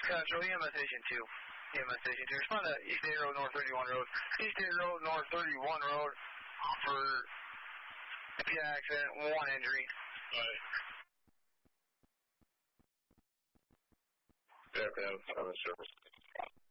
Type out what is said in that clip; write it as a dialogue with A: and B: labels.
A: Control, EMS Station 2. EMS Station 2. Respond to East 8 Road, North 31 Road. East 8 Road, North 31 Road for FPI accident, 1 injury.
B: Alright. Yeah, man, I'm in service.